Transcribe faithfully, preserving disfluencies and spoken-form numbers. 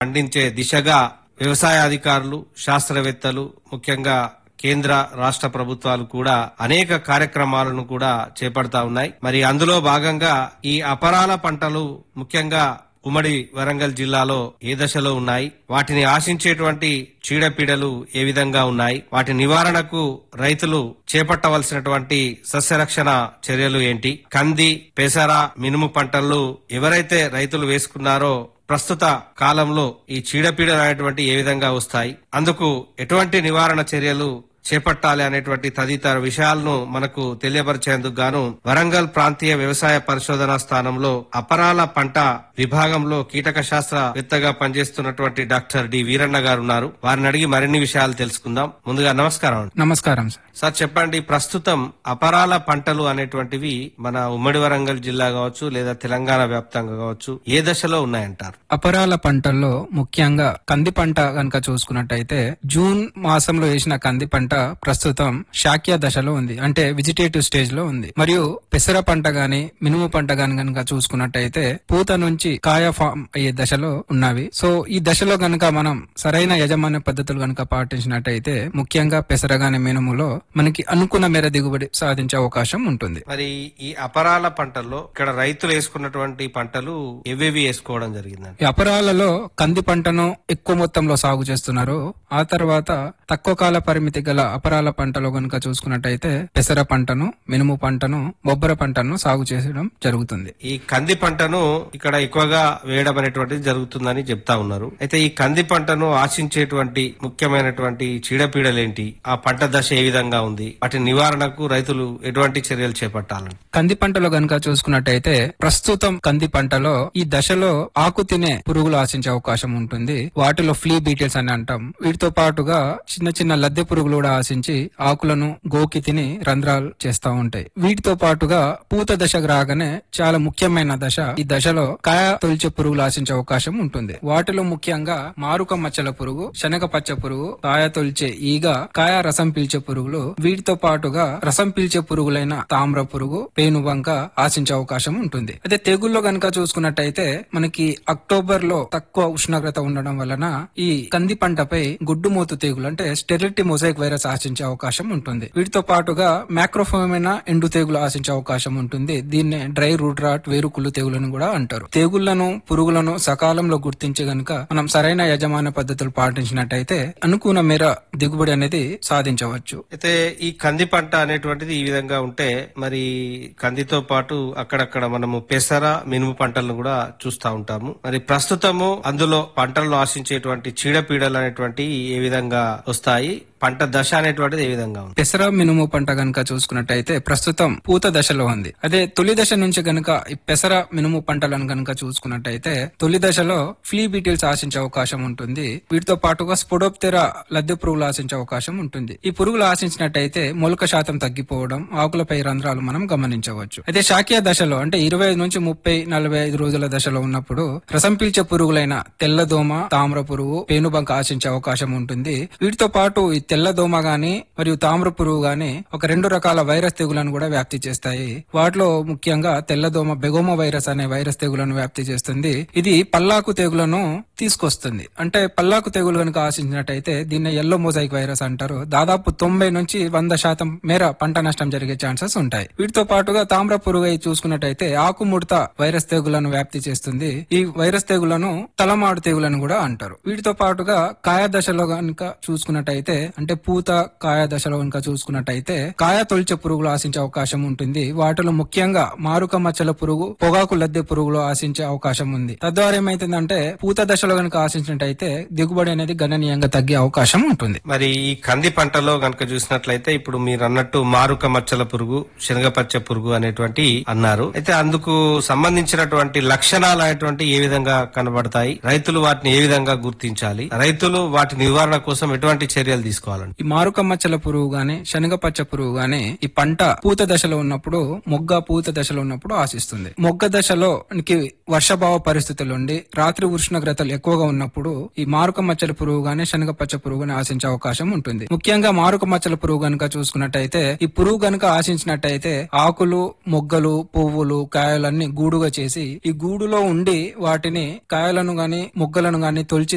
పండించే దిశగా వ్యవసాయ అధికారులు, శాస్త్రవేత్తలు, ముఖ్యంగా కేంద్ర రాష్ట్ర ప్రభుత్వాలు కూడా అనేక కార్యక్రమాలను కూడా చేపడతా ఉన్నాయి. మరి అందులో భాగంగా ఈ అపరాల పంటలు ముఖ్యంగా ఉమ్మడి వరంగల్ జిల్లాలో ఏ దశలో ఉన్నాయి, వాటిని ఆశించేటువంటి చీడపీడలు ఏ విధంగా ఉన్నాయి, వాటి నివారణకు రైతులు చేపట్టవలసినటువంటి సస్యరక్షణ చర్యలు ఏంటి, కంది, పెసర, మినుము పంటలు ఎవరైతే రైతులు వేసుకున్నారో ప్రస్తుత కాలంలో ఈ చీడపీడలు అనేటువంటి ఏ విధంగా వస్తాయి, అందుకు ఎటువంటి నివారణ చర్యలు చేపట్టాలి అనేటువంటి తదితర విషయాలను మనకు తెలియపరిచేందుకు గాను వరంగల్ ప్రాంతీయ వ్యవసాయ పరిశోధనా స్థానంలో అపరాల పంట విభాగంలో కీటక శాస్త్రవేత్తగా పనిచేస్తున్నటువంటి డాక్టర్ డి వీరన్న గారు ఉన్నారు. వారిని అడిగి మరిన్ని విషయాలు తెలుసుకుందాం. ముందుగా నమస్కారం. నమస్కారం సార్. సార్ చెప్పండి, ప్రస్తుతం అపరాల పంటలు అనేటువంటివి మన ఉమ్మడి వరంగల్ జిల్లా కావచ్చు లేదా తెలంగాణ వ్యాప్తంగా కావచ్చు ఏ దశలో ఉన్నాయంటారు? అపరాల పంటల్లో ముఖ్యంగా కంది పంట కనుక చూసుకున్నట్టయితే జూన్ మాసంలో వేసిన కంది పంట ప్రస్తుతం శాక్య దశలో ఉంది, అంటే వెజిటేటివ్ స్టేజ్ లో ఉంది. మరియు పెసర పంట గాని మినుము పంట గాని కనుక చూసుకున్నట్టయితే పూత నుంచి కాయ ఫామ్ అయ్యే దశలో ఉన్నవి. సో ఈ దశలో గనక మనం సరైన యజమాన్య పద్ధతులు గనక పాటించినట్టయితే ముఖ్యంగా పెసర గాని మినుములో మనకి అనుకున్న మేర దిగుబడి సాధించే అవకాశం ఉంటుంది. మరి ఈ అపరాల పంటల్లో ఇక్కడ రైతులు వేసుకున్నటువంటి పంటలు ఎవేవి వేసుకోవడం జరిగిందండి? ఈ అపరాలలో కంది పంటను ఎక్కువ మొత్తంలో సాగు చేస్తున్నారు. ఆ తర్వాత తక్కువ కాల పరిమితి గల అపరాల పంటలో గనుక చూసుకున్నట్టయితే పెసర పంటను, మినుము పంటను, బొబ్బర పంటను సాగు చేయడం జరుగుతుంది. ఈ కంది పంటను ఇక్కడ ఎక్కువగా వేయడం అనేటువంటిది జరుగుతుందని చెప్తా ఉన్నారు. అయితే ఈ కంది పంటను ఆశించేటువంటి ముఖ్యమైనటువంటి చీడపీడలేంటి, ఆ పంట దశ ఏ విధంగా ఉంది, వాటి నివారణకు రైతులు ఎటువంటి చర్యలు చేపట్టాలని? కంది పంటలో గనుక చూసుకున్నట్టయితే ప్రస్తుతం కంది పంటలో ఈ దశలో ఆకు తినే పురుగులు ఆశించే అవకాశం ఉంటుంది. వాటిలో ఫ్లీ బీటిల్స్ అని అంటాం. వీటితో పాటుగా చిన్న చిన్న లద్దె పురుగులు కూడా ఆశించి ఆకులను గోకి తిని రంధ్రాలు చేస్తా ఉంటాయి. వీటితో పాటుగా పూత దశకు రాగానే చాలా ముఖ్యమైన దశ, ఈ దశలో కాయ తొలిచే పురుగులు ఆశించే అవకాశం ఉంటుంది. వాటిలో ముఖ్యంగా మారుక మచ్చల పురుగు, శనగ పచ్చ పురుగు, కాయ తొలిచే ఈగ, కాయ రసం పీల్చే పురుగులు, వీటితో పాటుగా రసం పీల్చే పురుగులైన తామ్ర పురుగు, పేనుబంక ఆశించే అవకాశం ఉంటుంది. అదే తెగుల్లో గనక చూసుకున్నట్టయితే మనకి అక్టోబర్ లో తక్కువ ఉష్ణోగ్రత ఉండడం వలన ఈ కంది పంటపై గుడ్డుమూతు తెగులు అంటే స్టెరిలిటీ మొజాయిక్ వైరస్ ఆశించే అవకాశం ఉంటుంది. వీటితో పాటుగా మ్యాక్రోఫోమైనా ఎండు తెగులు ఆశించే అవకాశం ఉంటుంది. దీన్నే డ్రై రూట్ రాట్, వేరుకుళ్ళు తెగులను కూడా అంటారు. తెగుళ్లను, పురుగులను సకాలంలో గుర్తించి గనుక మనం సరైన యజమాన్య పద్ధతులు పాటించినట్టయితే అనుకున్న మేర దిగుబడి అనేది సాధించవచ్చు. అయితే ఈ కంది పంట అనేటువంటిది ఈ విధంగా ఉంటే మరి కందితో పాటు అక్కడక్కడ మనము పెసర, మినుము పంటలను కూడా చూస్తా ఉంటాము. మరి ప్రస్తుతము అందులో పంటలను ఆశించేటువంటి చీడపీడలు అనేటువంటి ఏ విధంగా వస్తాయి, పంట దశ అనేటువంటిది ఏ విధంగా ఉంది? పెసర, మినుము పంట గనక చూసుకున్నట్టయితే ప్రస్తుతం పూత దశలో ఉంది. అదే తొలి దశ నుంచి గనక ఈ పెసర, మినుము పంటలను గనక చూసుకున్నట్టయితే తొలి దశలో ఫ్లీ బీటిల్స్ ఆశించే అవకాశం ఉంటుంది. వీటితో పాటుగా స్పోడోప్తెరా లద్దె పురుగులు ఆశించే అవకాశం ఉంటుంది. ఈ పురుగులు ఆశించినట్టయితే మొలక శాతం తగ్గిపోవడం, ఆకులపై రంధ్రాలు మనం గమనించవచ్చు. అయితే శాఖీయ దశలో అంటే ఇరవై ఐదు నుంచి ముప్పై నలభై ఐదు రోజుల దశలో ఉన్నప్పుడు రసం పీల్చే పురుగులైన తెల్లదోమ, తామ్ర పురుగు, పేనుబంక ఆశించే అవకాశం ఉంటుంది. వీటితో పాటు ఈ తెల్లదోమ గాని మరియు తామ్ర పురుగు గాని ఒక రెండు రకాల వైరస్ తెగులను కూడా వ్యాప్తి చేస్తాయి. వాటిలో ముఖ్యంగా తెల్లదోమ బెగోమా వైరస్ అనే వైరస్ తెగులను వ్యాప్తి చేస్తుంది. ఇది పల్లాకు తెగులను తీసుకొస్తుంది. అంటే పల్లాకు తెగులు కనుక ఆశించినట్టయితే దీన్ని ఎల్లో మొజాయిక్ వైరస్ అంటారు. దాదాపు తొంభై నుంచి వంద శాతం మేర పంట నష్టం జరిగే ఛాన్సెస్ ఉంటాయి. వీటితో పాటుగా తామ్ర పురుగు చూసుకున్నట్టయితే ఆకుముడత వైరస్ తెగులను వ్యాప్తి చేస్తుంది. ఈ వైరస్ తెగులను తలమాడు తెగులను కూడా అంటారు. వీటితో పాటుగా కాయ దశలో కనుక చూసుకున్నట్టయితే అంటే పూత కాయ దశలో కనుక చూసుకున్నట్టయితే కాయ తొలిచే పురుగులు ఆశించే అవకాశం ఉంటుంది. వాటిలో ముఖ్యంగా మారుక మచ్చల పురుగు, పొగాకు లద్దె పురుగులు ఆశించే అవకాశం ఉంది. తద్వారా ఏమైతుందంటే పూత దశలో కనుక ఆశించినట్టయితే దిగుబడి అనేది గణనీయంగా తగ్గే అవకాశం ఉంటుంది. మరి ఈ కంది పంటలో కనుక చూసినట్లయితే ఇప్పుడు మీరు అన్నట్టు మారుక మచ్చల పురుగు, శనగపచ్చ పురుగు అనేటువంటి అన్నారు. అయితే అందుకు సంబంధించినటువంటి లక్షణాలు అనేటువంటి ఏ విధంగా కనబడతాయి, రైతులు వాటిని ఏ విధంగా గుర్తించాలి, రైతులు వాటి నివారణ కోసం ఎటువంటి చర్యలు తీసుకోవాలండి? ఈ మారుక మచ్చల పురుగు గాని శనగ పచ్చ పురుగు గాని ఈ పంట పూత దశలో ఉన్నప్పుడు, మొగ్గ పూత దశలో ఉన్నప్పుడు ఆశిస్తుంది. మొగ్గ దశలో వర్షభావ పరిస్థితులు ఉండి రాత్రి ఉష్ణోగ్రతలు ఎక్కువగా ఉన్నప్పుడు ఈ మారుక మచ్చల పురుగు గాని శనగ పచ్చ పురుగు గాని ఆశించే అవకాశం ఉంటుంది. ముఖ్యంగా మారుక మచ్చల పురుగు గనుక చూసుకున్నట్టయితే ఈ పురుగు గనుక ఆశించినట్టయితే ఆకులు, మొగ్గలు, పువ్వులు, కాయలన్నీ గూడుగా చేసి ఈ గూడులో ఉండి వాటిని కాయలను గాని మొగ్గలను గాని తొలిచి